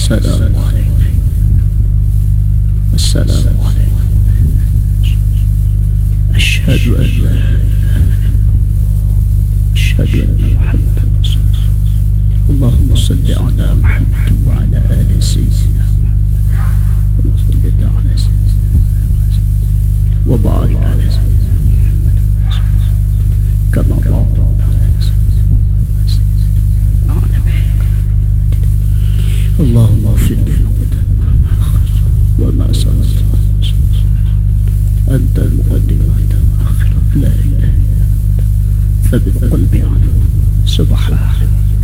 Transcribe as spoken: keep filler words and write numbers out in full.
السلام عليكم. السلام عليكم. أشهد أن لا إله إلا الله. أشهد أن محمدا رسول الله. اللهم صل على محمد وعلى آل سيدنا محمد. اللهم صل على سيدنا وبارك على سيدنا محمد كما باركت على سيدنا محمد. اللهم اغفر لنا وما سرت أنت المقدم وأنت المؤخر، لا إله إلا أنت، ثبت قلبي